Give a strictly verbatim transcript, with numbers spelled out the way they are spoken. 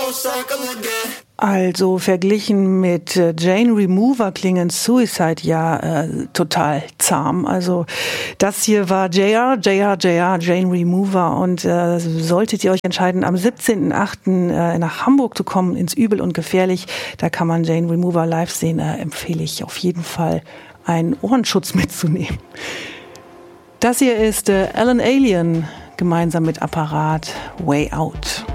Also verglichen mit äh, Jane Remover klingen Suicide ja äh, total zahm. Also das hier war J R, J R, J R, Jane Remover und äh, solltet ihr euch entscheiden, am siebzehnten achten Äh, nach Hamburg zu kommen, ins Übel und Gefährlich, da kann man Jane Remover live sehen, äh, empfehle ich auf jeden Fall einen Ohrenschutz mitzunehmen. Das hier ist äh, Alan Alien gemeinsam mit Apparat, Way Out.